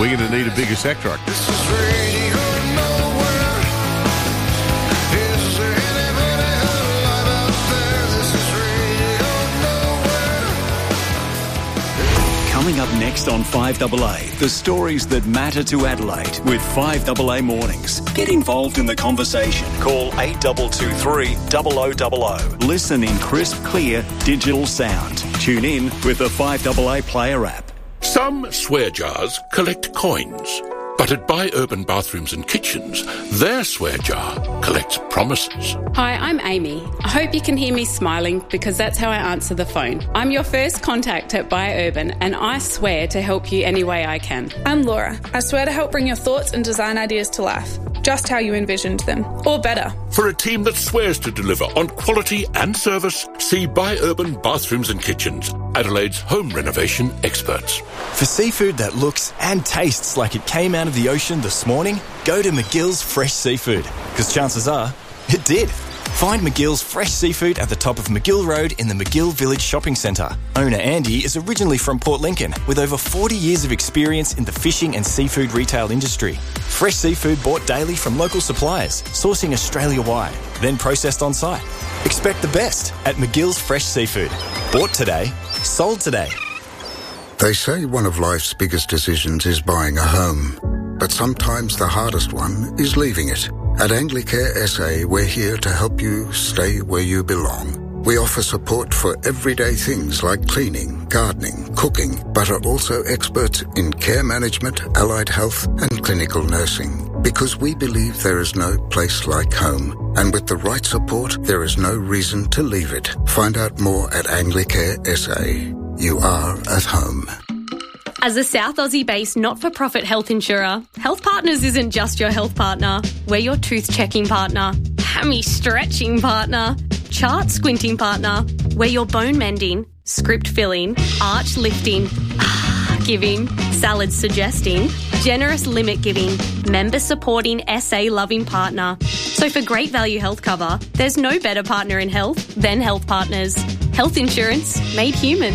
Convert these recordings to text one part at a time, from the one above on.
we're going to need a bigger sack truck. This is Radio Nowhere. Is there anybody alive out there? This is Radio Nowhere. Coming up next on 5AA, the stories that matter to Adelaide with 5AA Mornings. Get involved in the conversation. Call 8223 0000. Listen in crisp, clear digital sound. Tune in with the 5AA Player app. Some swear jars collect coins, but at Buy Urban Bathrooms and Kitchens, their swear jar collects promises. Hi, I'm Amy. I hope you can hear me smiling because that's how I answer the phone. I'm your first contact at Buy Urban and I swear to help you any way I can. I'm Laura. I swear to help bring your thoughts and design ideas to life, just how you envisioned them, or better. For a team that swears to deliver on quality and service, see Buy Urban Bathrooms and Kitchens, Adelaide's home renovation experts. For seafood that looks and tastes like it came out of the ocean this morning, go to McGill's Fresh Seafood, because chances are it did. Find McGill's Fresh Seafood at the top of McGill Road in the McGill Village Shopping Centre. Owner Andy is originally from Port Lincoln with over 40 years of experience in the fishing and seafood retail industry. Fresh seafood bought daily from local suppliers, sourcing Australia-wide, then processed on site. Expect the best at McGill's Fresh Seafood. Bought today, sold today. They say one of life's biggest decisions is buying a home, but sometimes the hardest one is leaving it. At Anglicare SA, we're here to help you stay where you belong. We offer support for everyday things like cleaning, gardening, cooking, but are also experts in care management, allied health and clinical nursing. Because we believe there is no place like home. And with the right support, there is no reason to leave it. Find out more at Anglicare SA. You are at home. As a South Aussie-based not-for-profit health insurer, Health Partners isn't just your health partner. We're your tooth-checking partner, hammy-stretching partner, chart-squinting partner. We're your bone-mending, script-filling, arch-lifting, giving, salad-suggesting, generous limit-giving, member-supporting, SA-loving partner. So for great value health cover, there's no better partner in health than Health Partners. Health insurance made human.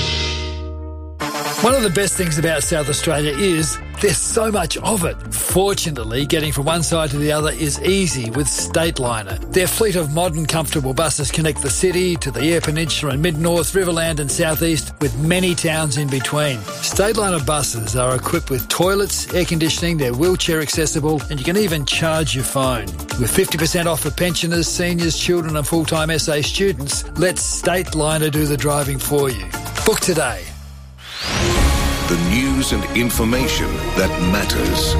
One of the best things about South Australia is there's so much of it. Fortunately, getting from one side to the other is easy with Stateliner. Their fleet of modern, comfortable buses connect the city to the Eyre Peninsula and Mid-North, Riverland and South East with many towns in between. Stateliner buses are equipped with toilets, air conditioning, they're wheelchair accessible and you can even charge your phone. With 50% off for pensioners, seniors, children and full-time SA students, let Stateliner do the driving for you. Book today. The news and information that matters.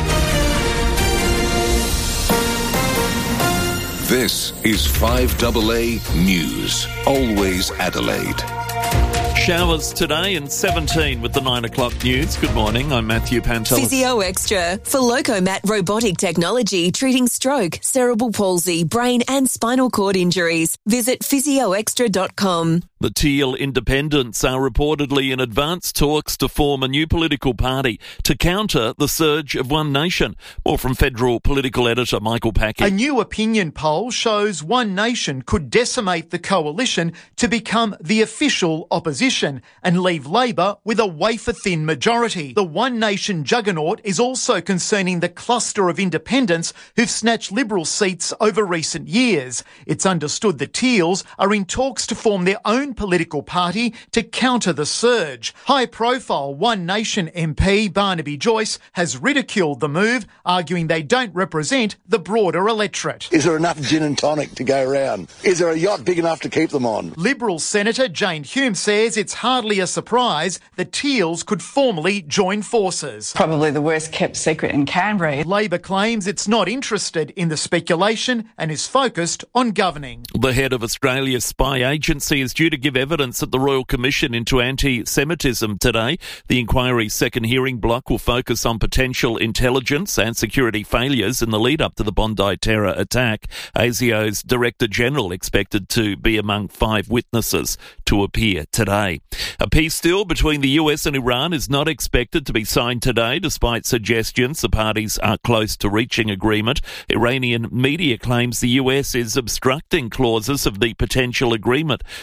This is 5AA News. Always Adelaide. Showers today and 17 with the 9 o'clock news. Good morning, I'm Matthew Pantelis. Physio Extra for Locomat robotic technology treating stroke, cerebral palsy, brain and spinal cord injuries. Visit physioextra.com. The Teal Independents are reportedly in advanced talks to form a new political party to counter the surge of One Nation. More from Federal Political Editor Michael Packey. A new opinion poll shows One Nation could decimate the coalition to become the official opposition and leave Labor with a wafer-thin majority. The One Nation juggernaut is also concerning the cluster of independents who've snatched Liberal seats over recent years. It's understood the Teals are in talks to form their own political party to counter the surge. High-profile One Nation MP Barnaby Joyce has ridiculed the move, arguing they don't represent the broader electorate. Is there enough gin and tonic to go around? Is there a yacht big enough to keep them on? Liberal Senator Jane Hume says it's hardly a surprise the Teals could formally join forces. Probably the worst kept secret in Canberra. Labor claims it's not interested in the speculation and is focused on governing. The head of Australia's spy agency is due to give evidence at the Royal Commission into anti-Semitism today. The inquiry's second hearing block will focus on potential intelligence and security failures in the lead-up to the Bondi terror attack. ASIO's Director General expected to be among 5 witnesses to appear today. A peace deal between the US and Iran is not expected to be signed today, despite suggestions the parties are close to reaching agreement. Iranian media claims the US is obstructing clauses of the potential agreement. Speaking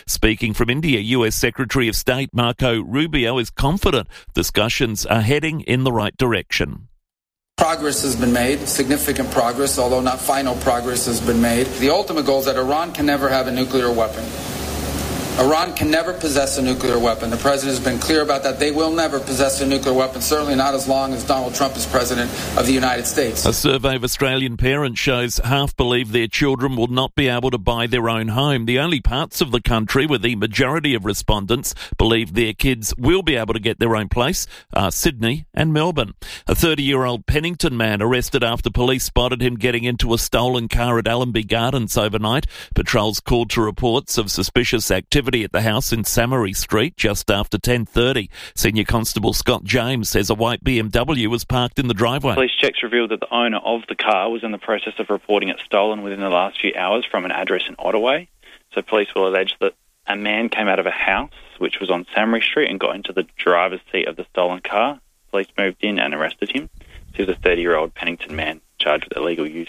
Speaking from India, US Secretary of State Marco Rubio is confident discussions are heading in the right direction. Progress has been made, significant progress, although not final progress has been made. The ultimate goal is that Iran can never have a nuclear weapon. Iran can never possess a nuclear weapon. The president has been clear about that. They will never possess a nuclear weapon, certainly not as long as Donald Trump is president of the United States. A survey of Australian parents shows half believe their children will not be able to buy their own home. The only parts of the country where the majority of respondents believe their kids will be able to get their own place are Sydney and Melbourne. A 30-year-old Pennington man arrested after police spotted him getting into a stolen car at Allenby Gardens overnight. Patrols called to reports of suspicious activity at the house in Samari Street just after 10:30. Senior Constable Scott James says a white BMW was parked in the driveway. Police checks revealed that the owner of the car was in the process of reporting it stolen within the last few hours from an address in Ottawa. So police will allege that a man came out of a house which was on Samari Street and got into the driver's seat of the stolen car. Police moved in and arrested him. He was a 30-year-old Pennington man charged with illegal use.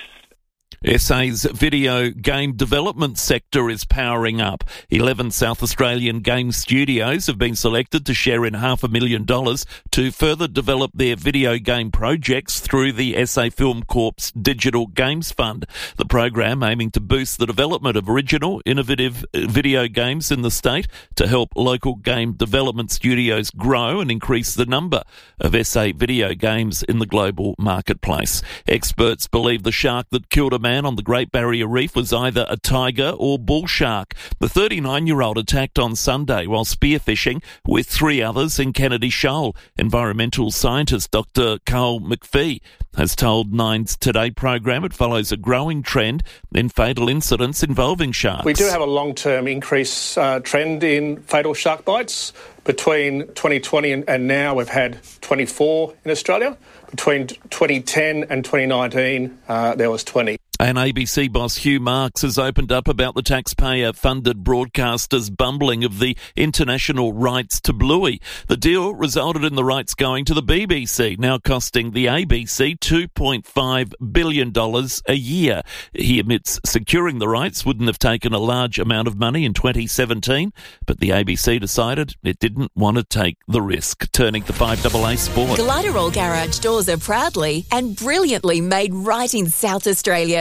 SA's video game development sector is powering up. 11 South Australian game studios have been selected to share in $500,000 to further develop their video game projects through the SA Film Corp's Digital Games Fund. The program aiming to boost the development of original, innovative video games in the state to help local game development studios grow and increase the number of SA video games in the global marketplace. Experts believe the shark that killed a man on the Great Barrier Reef was either a tiger or bull shark. The 39-year-old attacked on Sunday while spearfishing with 3 others in Kennedy Shoal. Environmental scientist Dr. Carl McPhee has told Nine's Today program it follows a growing trend in fatal incidents involving sharks. We do have a long-term increase trend in fatal shark bites. Between 2020 and now, we've had 24 in Australia. Between 2010 and 2019, there was 20. And ABC boss Hugh Marks has opened up about the taxpayer-funded broadcaster's bumbling of the international rights to Bluey. The deal resulted in the rights going to the BBC, now costing the ABC $2.5 billion a year. He admits securing the rights wouldn't have taken a large amount of money in 2017, but the ABC decided it didn't want to take the risk. Turning to 5AA Sport. Gliderol Garage doors are proudly and brilliantly made right in South Australia.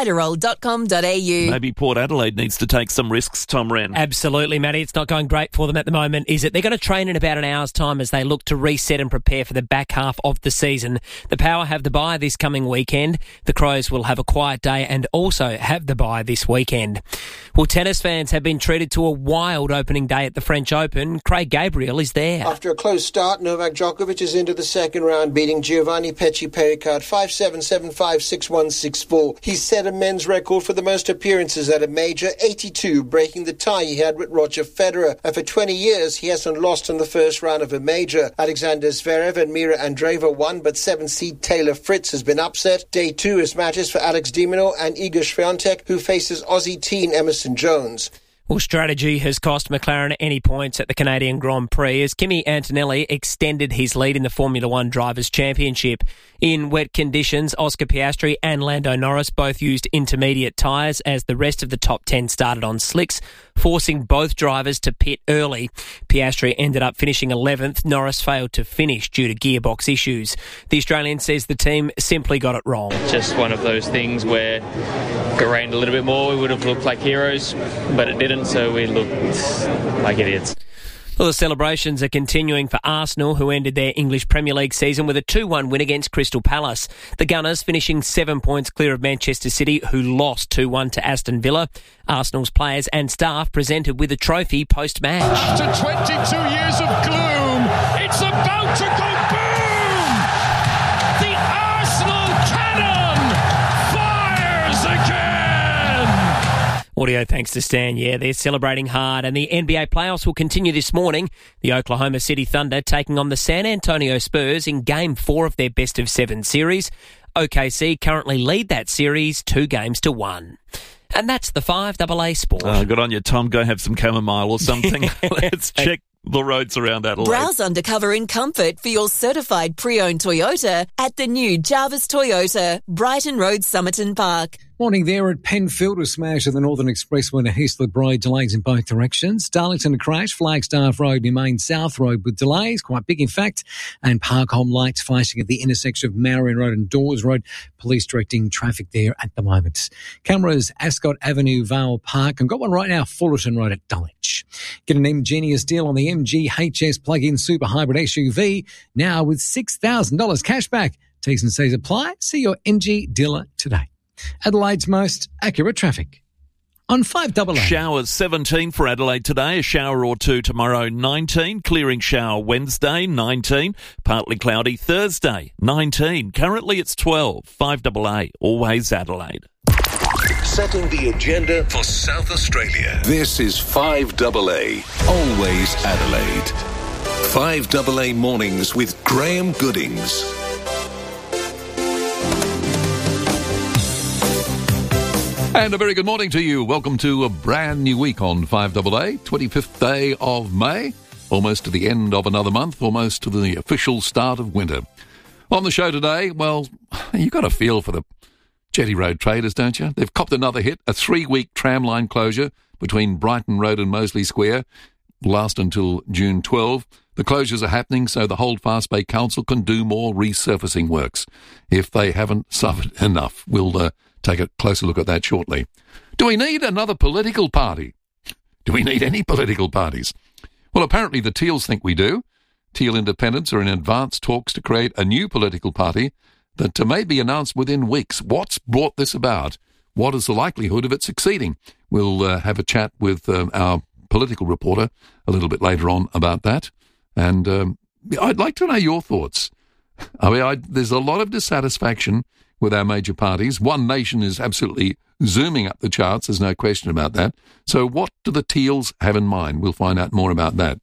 Gliderol.com.au. Maybe Port Adelaide needs to take some risks, Tom Wren. Absolutely, Matty. It's not going great for them at the moment, is it? They're going to train in about an hour's time as they look to reset and prepare for the back half of the season. The Power have the bye this coming weekend. The Crows will have a quiet day and also have the bye this weekend. Well, tennis fans have been treated to a wild opening day at the French Open. Craig Gabriel is there. After a close start, Novak Djokovic is into the second round, beating Giovanni Pecci-Pericard 5-7, 7-5, 6-1, 6-4. He set a men's record for the most appearances at a major, 82, breaking the tie he had with Roger Federer. And for 20 years, he hasn't lost in the first round of a major. Alexander Zverev and Mira Andreeva won, but 7-seed Taylor Fritz has been upset. Day 2 is matches for Alex de Minaur and Iga Swiatek, who faces Aussie teen Emerson Jones. Well, strategy has cost McLaren any points at the Canadian Grand Prix as Kimi Antonelli extended his lead in the Formula One Drivers' Championship. In wet conditions, Oscar Piastri and Lando Norris both used intermediate tyres as the rest of the top 10 started on slicks, forcing both drivers to pit early. Piastri ended up finishing 11th. Norris failed to finish due to gearbox issues. The Australian says the team simply got it wrong. Just one of those things where if it rained a little bit more, we would have looked like heroes, but it didn't, so we looked like idiots. Well, the celebrations are continuing for Arsenal, who ended their English Premier League season with a 2-1 win against Crystal Palace. The Gunners finishing 7 points clear of Manchester City, who lost 2-1 to Aston Villa. Arsenal's players and staff presented with a trophy post-match. After 22 years of gloom, it's about to go boom! The Arsenal cannon fires again! Audio thanks to Stan. Yeah, they're celebrating hard, and the NBA playoffs will continue this morning. The Oklahoma City Thunder taking on the San Antonio Spurs in Game 4 of their best-of-7 series. OKC currently lead that series 2-1. And that's the 5AA Sport. Oh, good on you, Tom. Go have some chamomile or something. Let's check the roads around Adelaide. Browse undercover in comfort for your certified pre-owned Toyota at the new Jarvis Toyota, Brighton Road, Somerton Park. Morning there at Penfield, a smash of the Northern Expressway to Heathland Road, delays in both directions. Darlington, a crash, Flagstaff Road near Main South Road with delays, quite big in fact. And Parkholme lights flashing at the intersection of Marion Road and Dawes Road. Police directing traffic there at the moment. Cameras, Ascot Avenue, Vale Park, and got one right now, Fullerton Road at Dulwich. Get an ingenious deal on the MG HS plug-in super hybrid SUV, now with $6,000 cash back. T's and C's apply. See your MG dealer today. Adelaide's most accurate traffic on 5AA. Showers 17 for Adelaide today, a shower or two tomorrow 19, clearing shower Wednesday 19, partly cloudy Thursday 19. Currently it's 12, 5AA, always Adelaide. Setting the agenda for South Australia. This is 5AA, always Adelaide. 5AA mornings with Graham Goodings. And a very good morning to you. Welcome to a brand new week on 5AA, 25th day of May, almost to the end of another month, almost to the official start of winter. On the show today, well, you got a feel for the Jetty Road traders, don't you? They've copped another hit, a 3-week tramline closure between Brighton Road and Moseley Square, last until June 12. The closures are happening so the Holdfast Bay Council can do more resurfacing works if they haven't suffered enough. We'll take a closer look at that shortly. Do we need another political party? Do we need any political parties? Well, apparently the Teals think we do. Teal Independents are in advanced talks to create a new political party that may be announced within weeks. What's brought this about? What is the likelihood of it succeeding? We'll have a chat with our political reporter a little bit later on about that. And I'd like to know your thoughts. I mean, there's a lot of dissatisfaction with our major parties. One Nation is absolutely zooming up the charts, there's no question about that. So what do the Teals have in mind? We'll find out more about that.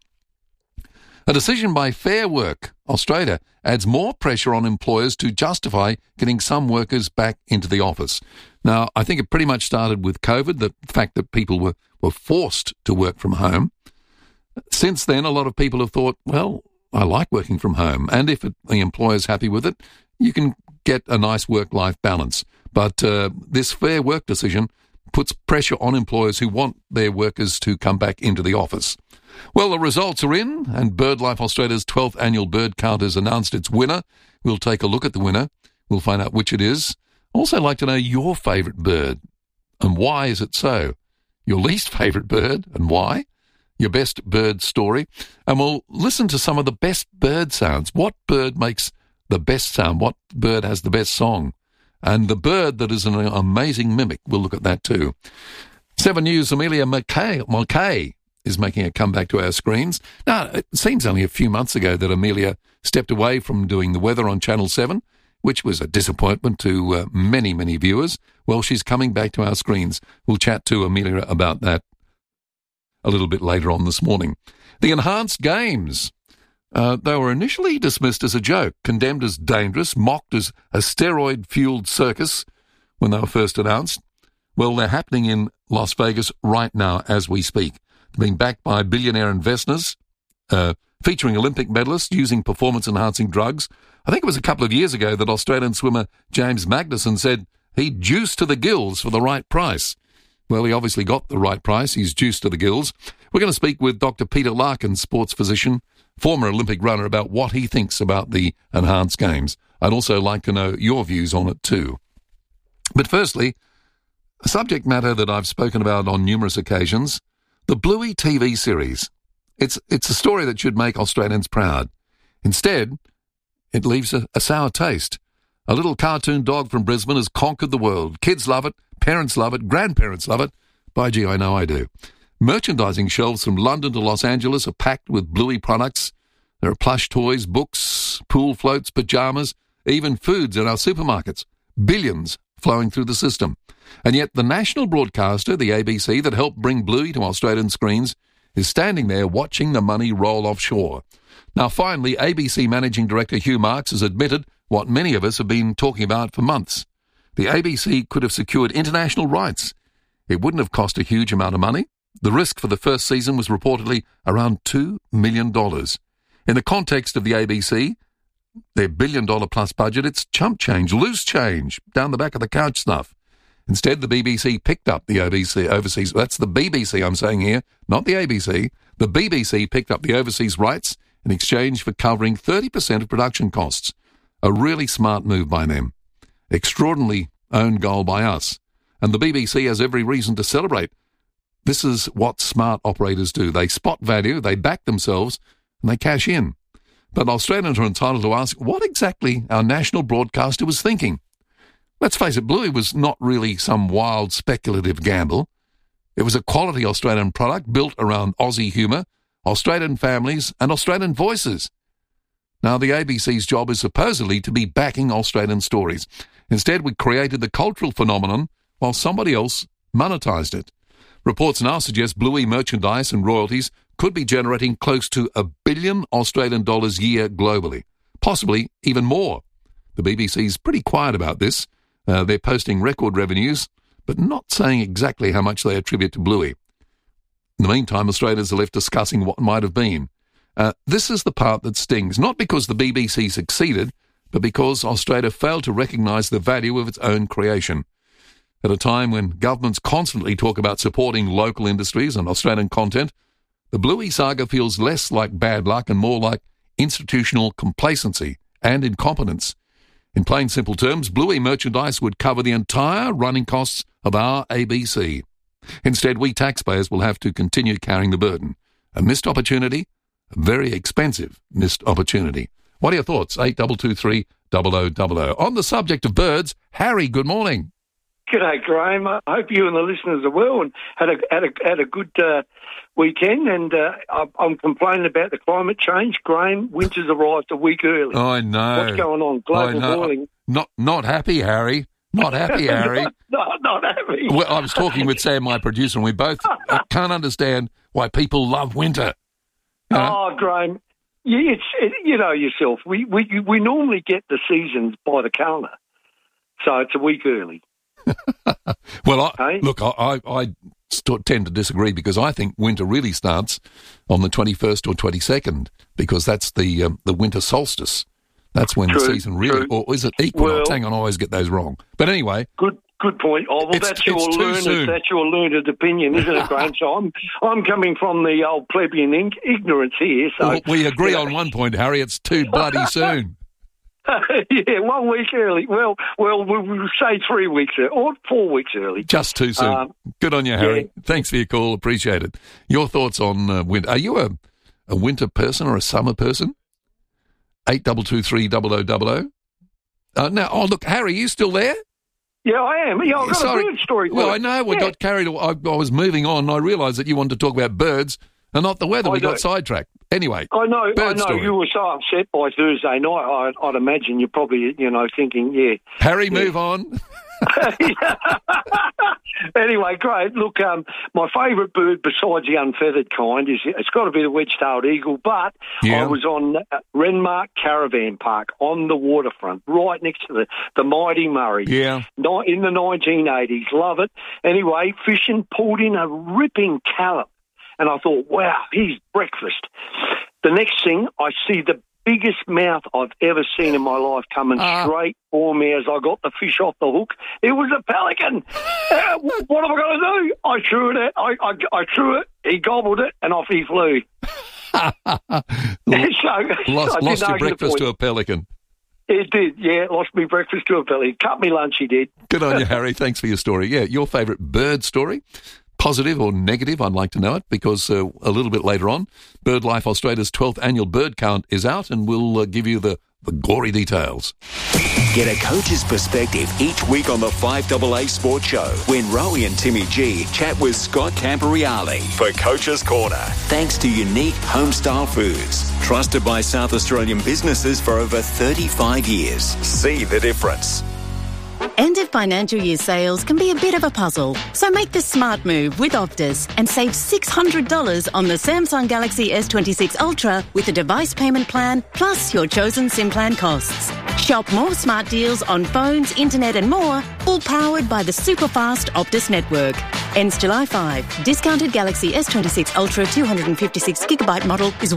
A decision by Fair Work Australia adds more pressure on employers to justify getting some workers back into the office. Now, I think it pretty much started with COVID, the fact that people were forced to work from home. Since then, a lot of people have thought, well, I like working from home, and if the employer's happy with it, you can get a nice work-life balance. But this Fair Work decision puts pressure on employers who want their workers to come back into the office. Well, the results are in, and BirdLife Australia's 12th annual bird count has announced its winner. We'll take a look at the winner. We'll find out which it is. Also like to know your favourite bird, and why is it so? Your least favourite bird, and why? Your best bird story. And we'll listen to some of the best bird sounds. What bird makes the best sound? What bird has the best song? And the bird that is an amazing mimic, we'll look at that too. 7 News' Amelia Mulcahy is making a comeback to our screens. Now, it seems only a few months ago that Amelia stepped away from doing the weather on Channel 7, which was a disappointment to many, many viewers. Well, she's coming back to our screens. We'll chat to Amelia about that a little bit later on this morning. The Enhanced Games. They were initially dismissed as a joke, condemned as dangerous, mocked as a steroid-fueled circus when they were first announced. Well, they're happening in Las Vegas right now as we speak. They're being backed by billionaire investors, featuring Olympic medalists using performance-enhancing drugs. I think it was a couple of years ago that Australian swimmer James Magnussen said he'd juice to the gills for the right price. Well, he obviously got the right price. He's juiced to the gills. We're going to speak with Dr. Peter Larkin, sports physician, former Olympic runner, about what he thinks about the Enhanced Games. I'd also like to know your views on it too. But firstly, a subject matter that I've spoken about on numerous occasions, the Bluey TV series. It's a story that should make Australians proud. Instead, it leaves a sour taste. A little cartoon dog from Brisbane has conquered the world. Kids love it, parents love it, grandparents love it. By gee, I know I do. Merchandising shelves from London to Los Angeles are packed with Bluey products. There are plush toys, books, pool floats, pyjamas, even foods in our supermarkets. Billions flowing through the system. And yet the national broadcaster, the ABC, that helped bring Bluey to Australian screens, is standing there watching the money roll offshore. Now, finally, ABC Managing Director Hugh Marks has admitted what many of us have been talking about for months. The ABC could have secured international rights. It wouldn't have cost a huge amount of money. The risk for the first season was reportedly around $2 million. In the context of the ABC, their $1 billion-plus budget, it's chump change, loose change, down the back of the couch stuff. Instead, the BBC picked up the overseas. That's the BBC I'm saying here, not the ABC. The BBC picked up the overseas rights in exchange for covering 30% of production costs. A really smart move by them. Extraordinarily own goal by us. And the BBC has every reason to celebrate. This is what smart operators do. They spot value, they back themselves, and they cash in. But Australians are entitled to ask what exactly our national broadcaster was thinking. Let's face it, Bluey was not really some wild speculative gamble. It was a quality Australian product built around Aussie humour, Australian families and Australian voices. Now, the ABC's job is supposedly to be backing Australian stories. Instead, we created the cultural phenomenon while somebody else monetised it. Reports now suggest Bluey merchandise and royalties could be generating close to $1 billion Australian dollars a year globally, possibly even more. The BBC's pretty quiet about this. They're posting record revenues, but not saying exactly how much they attribute to Bluey. In the meantime, Australians are left discussing what might have been. This is the part that stings, not because the BBC succeeded, but because Australia failed to recognise the value of its own creation. At a time when governments constantly talk about supporting local industries and Australian content, the Bluey saga feels less like bad luck and more like institutional complacency and incompetence. In plain simple terms, Bluey merchandise would cover the entire running costs of our ABC. Instead, we taxpayers will have to continue carrying the burden. A missed opportunity, a very expensive missed opportunity. What are your thoughts? 8223 0000. On the subject of birds, Harry, good morning. G'day, Graham. I hope you and the listeners are well and had a good weekend. And I'm complaining about the climate change. Graham, winter's arrived a week early. I know. What's going on? Global warming. Not happy, Harry. Not happy, Harry. not happy. Well, I was talking with Sam, my producer, and we both can't understand why people love winter. Oh, Graham, you know yourself. We normally get the seasons by the calendar, so it's a week early. Well, I tend to disagree because I think winter really starts on the 21st or 22nd because that's the winter solstice. That's when the season really, or is it equinox? Hang on, I always get those wrong. But anyway. Good point. Oh, well, that's your learned opinion, isn't it, Graham? So I'm coming from the old plebeian ignorance here. So well, we agree on one point, Harry. It's too bloody soon. Yeah, 1 week early. Well, we'll say 3 weeks or 4 weeks early. Just too soon. Good on you, Harry. Yeah. Thanks for your call. Appreciate it. Your thoughts on winter? Are you a winter person or a summer person? 8223 0000. Now, look, Harry, you still there? Yeah, I am. Yeah, I've got a bird story. Well, I know. We got carried away. I was moving on, and I realised that you wanted to talk about birds and not the weather. We got sidetracked. Anyway, I know. Story. You were so upset by Thursday night. I'd imagine you're probably, thinking, yeah. Harry, move on. Anyway, great. Look, my favourite bird besides the unfeathered kind it's got to be the wedge-tailed eagle, but I was on Renmark Caravan Park on the waterfront, right next to the mighty Murray. Yeah. In the 1980s. Love it. Anyway, fishing, pulled in a ripping callop. And I thought, wow, here's breakfast. The next thing, I see the biggest mouth I've ever seen in my life coming straight for me as I got the fish off the hook. It was a pelican. What am I going to do? I threw it. I threw it. He gobbled it, and off he flew. Lost your breakfast to a pelican. It did, yeah. Lost me breakfast to a pelican. Cut me lunch, he did. Good on you, Harry. Thanks for your story. Yeah, your favourite bird story? Positive or negative, I'd like to know it, because a little bit later on, BirdLife Australia's 12th annual bird count is out, and we'll give you the gory details. Get a coach's perspective each week on the 5AA Sports Show when Rowie and Timmy G chat with Scott Camporeale for Coach's Corner. Thanks to Unique Homestyle Foods, trusted by South Australian businesses for over 35 years. See the difference. End of financial year sales can be a bit of a puzzle, so make the smart move with Optus and save $600 on the Samsung Galaxy S26 Ultra with a device payment plan plus your chosen SIM plan costs. Shop more smart deals on phones, internet and more, all powered by the super-fast Optus network. Ends July 5. Discounted Galaxy S26 Ultra 256GB model is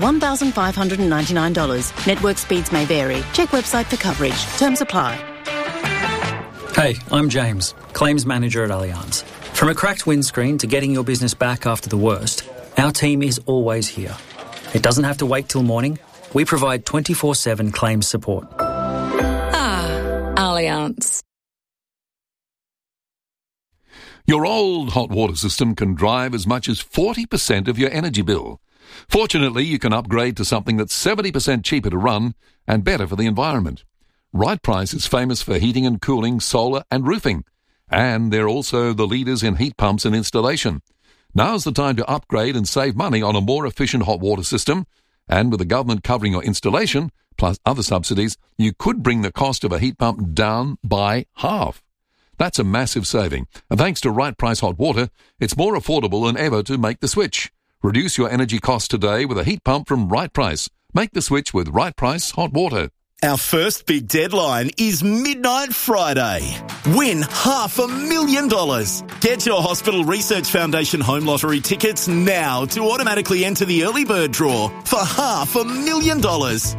$1,599. Network speeds may vary. Check website for coverage. Terms apply. Hey, I'm James, Claims Manager at Allianz. From a cracked windscreen to getting your business back after the worst, our team is always here. It doesn't have to wait till morning. We provide 24/7 claims support. Allianz. Your old hot water system can drive as much as 40% of your energy bill. Fortunately, you can upgrade to something that's 70% cheaper to run and better for the environment. Right Price is famous for heating and cooling, solar and roofing. And they're also the leaders in heat pumps and installation. Now's the time to upgrade and save money on a more efficient hot water system. And with the government covering your installation, plus other subsidies, you could bring the cost of a heat pump down by half. That's a massive saving. And thanks to Right Price Hot Water, it's more affordable than ever to make the switch. Reduce your energy costs today with a heat pump from Right Price. Make the switch with Right Price Hot Water. Our first big deadline is Midnight Friday. Win $500,000. Get your Hospital Research Foundation Home Lottery tickets now to automatically enter the early bird draw for $500,000.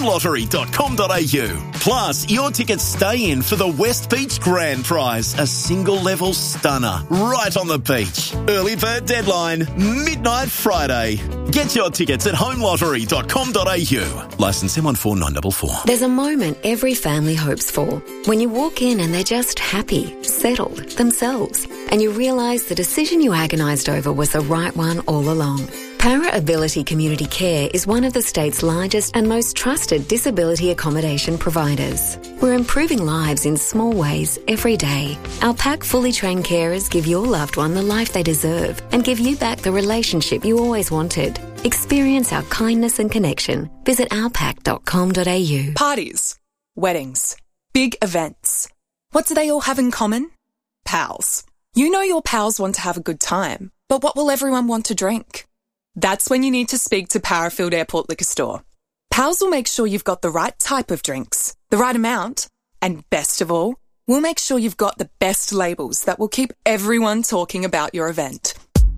Homelottery.com.au. Plus, your tickets stay in for the West Beach Grand Prize, a single-level stunner right on the beach. Early bird deadline, Midnight Friday. Get your tickets at homelottery.com.au. Licence M14944. There's a moment every family hopes for. When you walk in and they're just happy, settled, themselves, and you realise the decision you agonised over was the right one all along. Para Ability Community Care is one of the state's largest and most trusted disability accommodation providers. We're improving lives in small ways every day. Our PAC fully trained carers give your loved one the life they deserve and give you back the relationship you always wanted. Experience our kindness and connection. Visit ourpac.com.au. Parties, weddings, big events. What do they all have in common? Pals. You know your pals want to have a good time, but what will everyone want to drink? That's when you need to speak to Parafield Airport Liquor Store. Pals will make sure you've got the right type of drinks, the right amount, and best of all, we'll make sure you've got the best labels that will keep everyone talking about your event.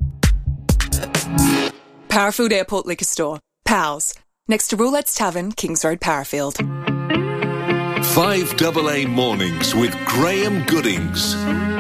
Parafield Airport Liquor Store. Pals. Next to Roulette's Tavern, Kings Road, Parafield. 5AA Mornings with Graham Goodings.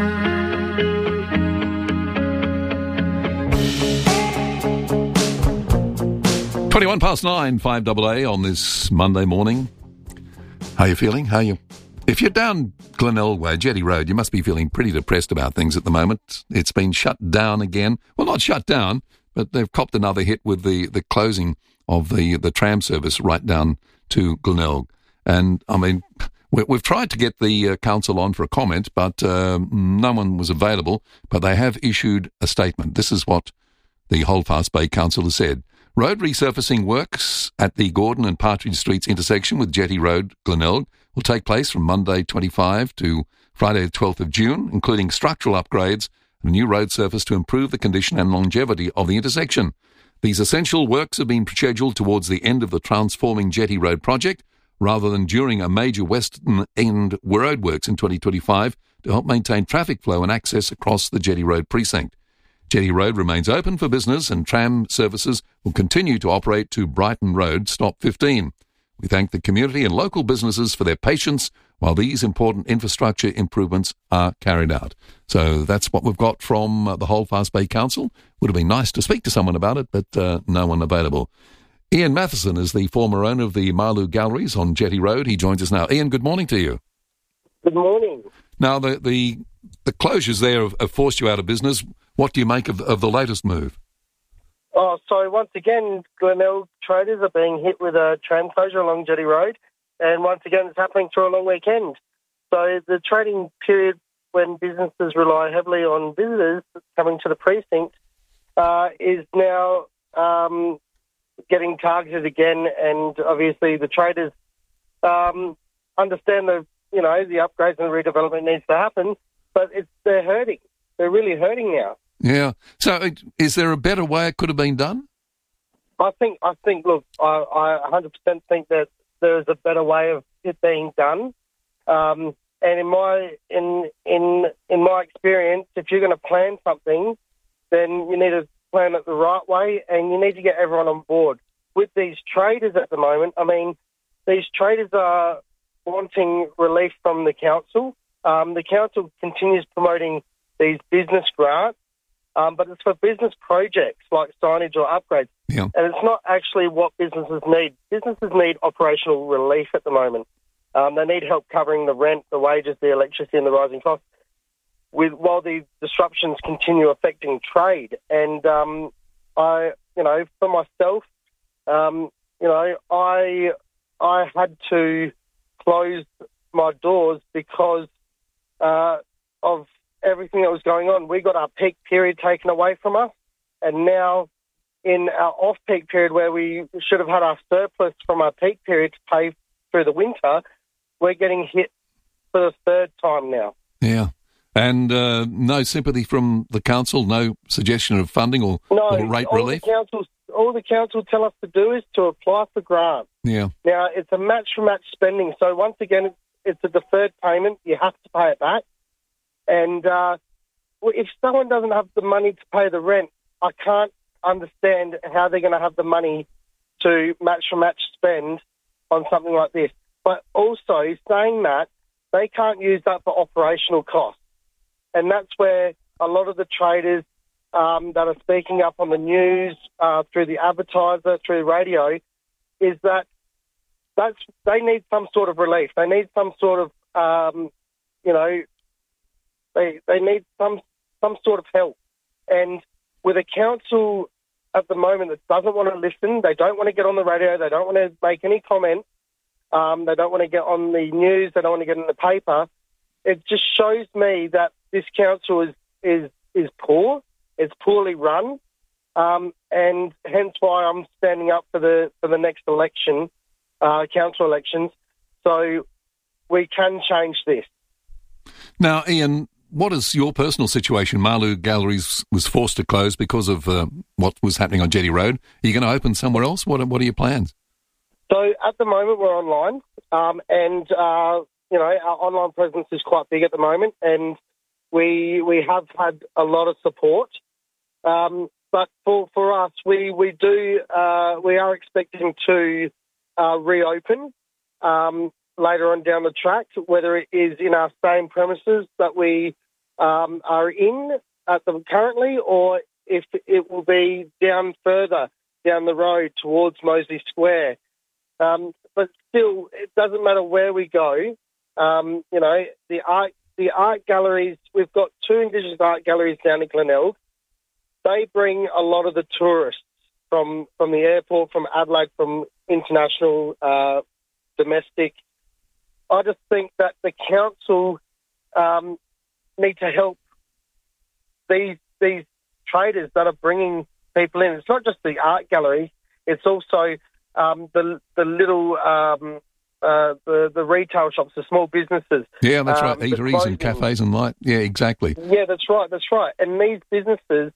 Twenty-one past 9, 5AA on this Monday morning. How are you feeling? If you're down Glenelg Way, Jetty Road, you must be feeling pretty depressed about things at the moment. It's been shut down again. Well, not shut down, but they've copped another hit with the closing of the tram service right down to Glenelg. And, I mean, we've tried to get the council on for a comment, but no one was available. But they have issued a statement. This is what the Holdfast Bay Council has said. Road resurfacing works at the Gordon and Partridge Streets intersection with Jetty Road, Glenelg, will take place from Monday 25 to Friday the 12th of June, including structural upgrades and a new road surface to improve the condition and longevity of the intersection. These essential works have been scheduled towards the end of the Transforming Jetty Road project, rather than during a major western end roadworks in 2025 to help maintain traffic flow and access across the Jetty Road precinct. Jetty Road remains open for business and tram services will continue to operate to Brighton Road, stop 15. We thank the community and local businesses for their patience while these important infrastructure improvements are carried out. So that's what we've got from the Holdfast Bay Council. Would have been nice to speak to someone about it, but no one available. Ian Matheson is the former owner of the Marloo Galleries on Jetty Road. He joins us now. Ian, good morning to you. Good morning. Now, the closures there have forced you out of business. What do you make of the latest move? Oh, so once again, Glenelg traders are being hit with a tram closure along Jetty Road, and once again it's happening through a long weekend. So the trading period when businesses rely heavily on visitors coming to the precinct is now getting targeted again, and obviously the traders understand the upgrades and the redevelopment needs to happen, but they're hurting. They're really hurting now. Yeah. So is there a better way it could have been done? I think. Look, I 100% think that there is a better way of it being done. And in my experience, if you're going to plan something, then you need to plan it the right way, and you need to get everyone on board. With these traders at the moment, I mean, these traders are wanting relief from the council, the council continues promoting these business grants, but it's for business projects like signage or upgrades. Yeah. And it's not actually what businesses need. Businesses need operational relief at the moment. They need help covering the rent, the wages, the electricity and the rising costs while the disruptions continue affecting trade. And for myself, I had to close my doors because of everything that was going on. We got our peak period taken away from us, and now in our off-peak period where we should have had our surplus from our peak period to pay through the winter, we're getting hit for the third time now. Yeah. And no sympathy from the council, no suggestion of funding or rate relief? All the council tell us to do is to apply for grants. Yeah. Now, it's a match-for-match spending, so once again, it's a deferred payment. You have to pay it back. And if someone doesn't have the money to pay the rent, I can't understand how they're going to have the money to match-for-match spend on something like this. But also, saying that, they can't use that for operational costs. And that's where a lot of the traders that are speaking up on the news, through the advertiser, through the radio, is that they need some sort of relief. They need some sort of, they need some sort of help. And with a council at the moment that doesn't want to listen, they don't want to get on the radio, they don't want to make any comment, they don't want to get on the news, they don't want to get in the paper, it just shows me that this council is poor, it's poorly run, and hence why I'm standing up for the next election, council elections, so we can change this. Now, Ian, what is your personal situation? Marloo Galleries was forced to close because of what was happening on Jetty Road. Are you going to open somewhere else? What are your plans? So at the moment we're online, and our online presence is quite big at the moment, and we have had a lot of support. But for us, we are expecting to reopen later on down the track, whether it is in our same premises that we are in at them currently, or if it will be down further down the road towards Moseley Square. But still, it doesn't matter where we go. The art galleries, we've got 2 Indigenous art galleries down in Glenelg. They bring a lot of the tourists from the airport, from Adelaide, from international, domestic. I just think that the council need to help these traders that are bringing people in. It's not just the art galleries; it's also the little the retail shops, the small businesses. Yeah, that's right. Eateries and cafes and light. Yeah, exactly. Yeah, that's right. And these businesses,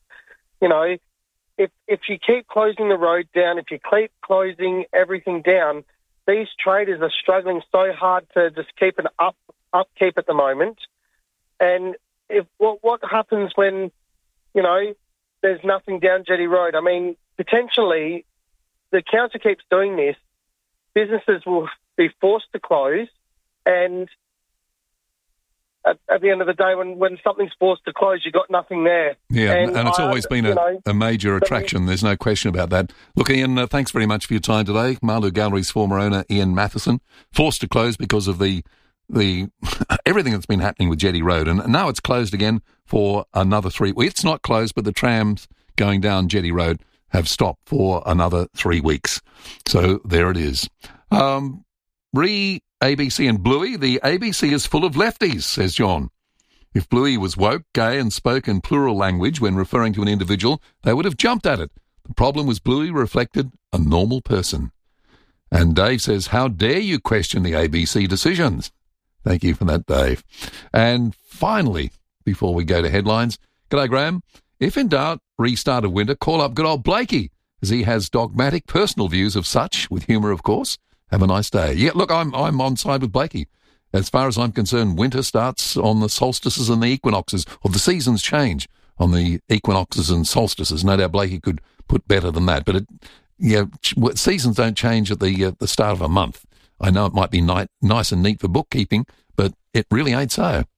if you keep closing the road down, if you keep closing everything down, these traders are struggling so hard to just keep an upkeep at the moment. And what happens when, there's nothing down Jetty Road? I mean, potentially, the council keeps doing this, businesses will be forced to close, and at the end of the day, when something's forced to close, you've got nothing there. Yeah, and it's always been a major attraction. There's no question about that. Look, Ian, thanks very much for your time today. Marloo Galleries former owner Ian Matheson, forced to close because of the everything that's been happening with Jetty Road, and now it's closed again for another 3 weeks. It's not closed, but the trams going down Jetty Road have stopped for another 3 weeks. So there it is. ABC and Bluey, the ABC is full of lefties, says John. If Bluey was woke, gay and spoke in plural language when referring to an individual, they would have jumped at it. The problem was Bluey reflected a normal person. And Dave says, how dare you question the ABC decisions? Thank you for that, Dave. And finally, before we go to headlines, g'day, Graham. If in doubt, restart of winter, call up good old Blakey, as he has dogmatic personal views of such, with humour, of course. Have a nice day. Yeah, look, I'm on side with Blakey. As far as I'm concerned, winter starts on the solstices and the equinoxes, or the seasons change on the equinoxes and solstices. No doubt Blakey could put better than that. But seasons don't change at the start of a month. I know it might be nice and neat for bookkeeping, but it really ain't so.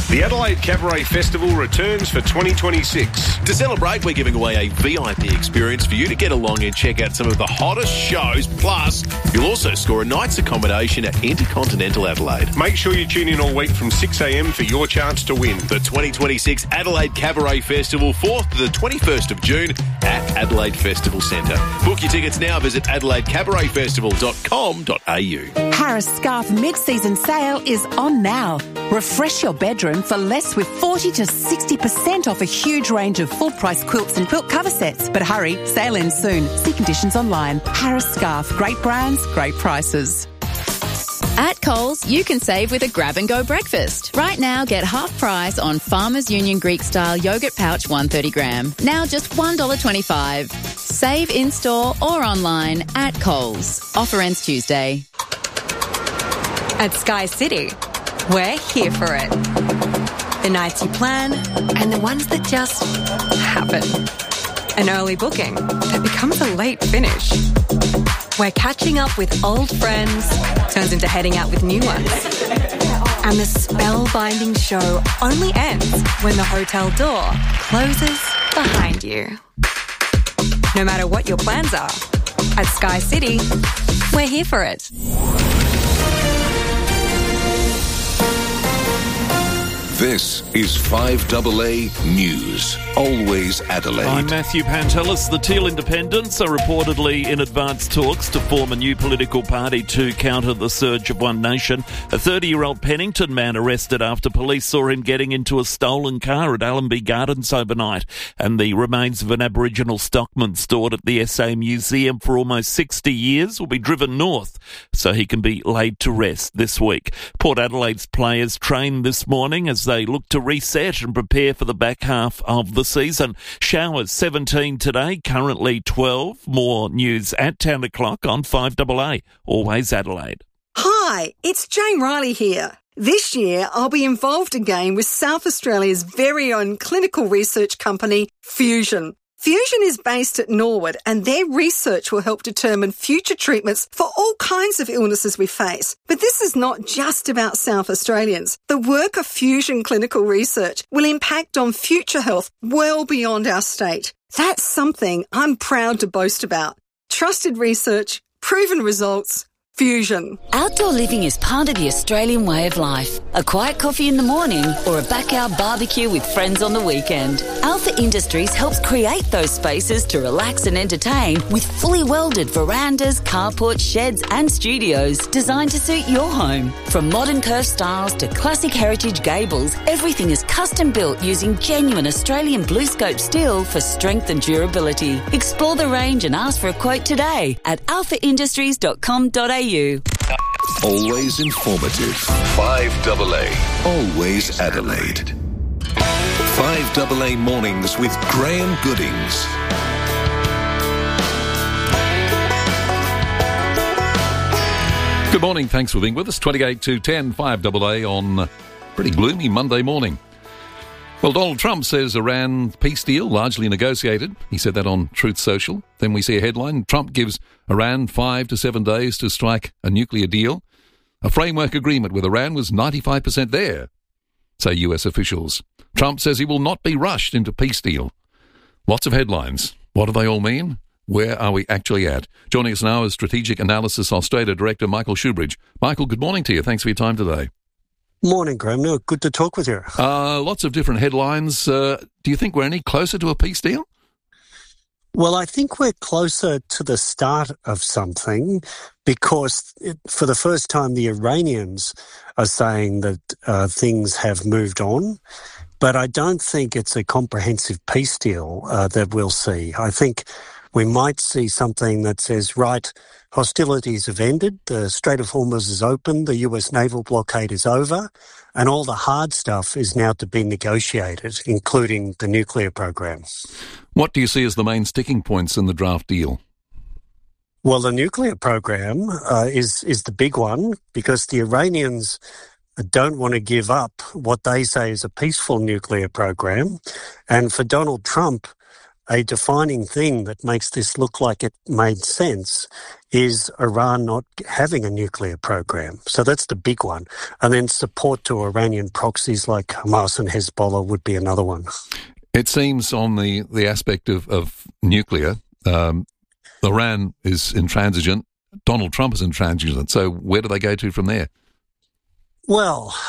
The Adelaide Cabaret Festival returns for 2026. To celebrate, we're giving away a VIP experience for you to get along and check out some of the hottest shows. Plus, you'll also score a night's accommodation at Intercontinental Adelaide. Make sure you tune in all week from 6 a.m. for your chance to win. The 2026 Adelaide Cabaret Festival, 4th to the 21st of June at Adelaide Festival Centre. Book your tickets now. Visit adelaidecabaretfestival.com.au. Harris Scarf mid-season sale is on now. Refresh your bedroom for less with 40 to 60% off a huge range of full-price quilts and quilt cover sets. But hurry, sale ends soon. See conditions online. Harris Scarf. Great brands, great prices. At Coles, you can save with a grab-and-go breakfast. Right now, get half price on Farmers Union Greek-style yogurt pouch 130 gram. Now just $1.25. Save in-store or online at Coles. Offer ends Tuesday. At Sky City, we're here for it. The nights you plan and the ones that just happen. An early booking that becomes a late finish. Where catching up with old friends turns into heading out with new ones. And the spellbinding show only ends when the hotel door closes behind you. No matter what your plans are, at Sky City, we're here for it. This is 5AA News. Always Adelaide. I'm Matthew Pantelis. The Teal Independents are reportedly in advanced talks to form a new political party to counter the surge of One Nation. A 30-year-old Pennington man arrested after police saw him getting into a stolen car at Allenby Gardens overnight. And the remains of an Aboriginal stockman stored at the SA Museum for almost 60 years will be driven north so he can be laid to rest this week. Port Adelaide's players trained this morning as they look to reset and prepare for the back half of the season. Showers 17 today, currently 12. More news at 10 o'clock on 5AA. Always Adelaide. Hi, it's Jane Riley here. This year, I'll be involved again with South Australia's very own clinical research company, Fusion. Fusion is based at Norwood and their research will help determine future treatments for all kinds of illnesses we face. But this is not just about South Australians. The work of Fusion Clinical Research will impact on future health well beyond our state. That's something I'm proud to boast about. Trusted research, proven results, Fusion. Outdoor living is part of the Australian way of life. A quiet coffee in the morning or a backyard barbecue with friends on the weekend. Alpha Industries helps create those spaces to relax and entertain with fully welded verandas, carports, sheds and studios designed to suit your home. From modern curved styles to classic heritage gables, everything is custom built using genuine Australian BlueScope steel for strength and durability. Explore the range and ask for a quote today at alphaindustries.com.au. Always informative. 5AA. Always Adelaide. 5AA Mornings with Graham Goodings. Good morning. Thanks for being with us. 28 to 10, 5AA on a pretty gloomy Monday morning. Well, Donald Trump says Iran peace deal largely negotiated. He said that on Truth Social. Then we see a headline. Trump gives Iran 5 to 7 days to strike a nuclear deal. A framework agreement with Iran was 95% there, say US officials. Trump says he will not be rushed into peace deal. Lots of headlines. What do they all mean? Where are we actually at? Joining us now is Strategic Analysis Australia Director Michael Shoebridge. Michael, good morning to you. Thanks for your time today. Morning, Graham. No, good to talk with you. Lots of different headlines. Do you think we're any closer to a peace deal? Well, I think we're closer to the start of something because for the first time the Iranians are saying that things have moved on. But I don't think it's a comprehensive peace deal that we'll see. I think we might see something that says, right, hostilities have ended, the Strait of Hormuz is open, the US naval blockade is over, and all the hard stuff is now to be negotiated, including the nuclear program. What do you see as the main sticking points in the draft deal? Well, the nuclear program is the big one because the Iranians don't want to give up what they say is a peaceful nuclear program. And for Donald Trump, a defining thing that makes this look like it made sense is Iran not having a nuclear program. So that's the big one. And then support to Iranian proxies like Hamas and Hezbollah would be another one. It seems on the aspect of nuclear, Iran is intransigent, Donald Trump is intransigent. So where do they go to from there? Well,